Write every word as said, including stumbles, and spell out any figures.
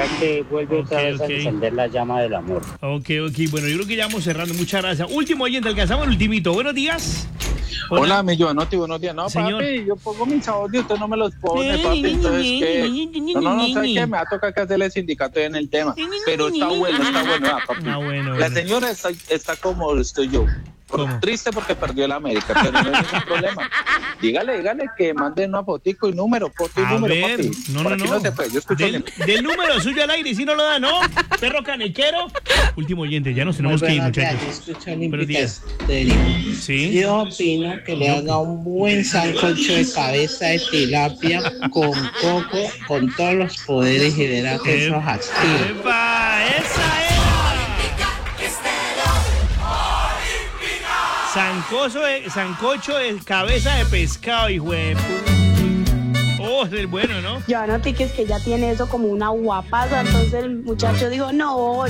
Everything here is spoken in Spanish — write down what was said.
¿Será que vuelve otra Ok, vez ok. a encender la llama del amor? Ok, ok, bueno, yo creo que ya vamos cerrando. Muchas gracias. Último oyente, alcanzamos el ultimito. Buenos días. Hola, mi Giovanotti, buenos días. No, Señor. papi, yo pongo mis audios, usted no me los pone, papi, entonces, ¿qué? No, no, no, ¿sabes qué? Me va a tocar que hacerle sindicato en el tema, pero está bueno, está bueno, ah, papi. Ah, bueno, La bueno. señora está, está como estoy yo, por- ¿Cómo? triste porque perdió el América, pero no hay ningún problema. Dígale, dígale que mande una fotico y número, foto y A número, ver, papi. no, Por no, aquí no. no se puede, yo escucho Del, bien. del número suyo al aire, y si no lo da, ¿no? Perro canequero. Último oyente, ya nos tenemos que ir, muchachos. Buenos días. Sí. Yo opino que le haga un buen sancocho de cabeza de tilapia con coco, con todos los poderes y verá que eso es activo. ¡Epa! ¡Esa era! Sancocho de, sancocho de cabeza de pescado, hijo de pu- Oh, es el bueno, ¿no? Yo anoté que es que ya tiene eso como una guapaza, entonces el muchacho dijo, no,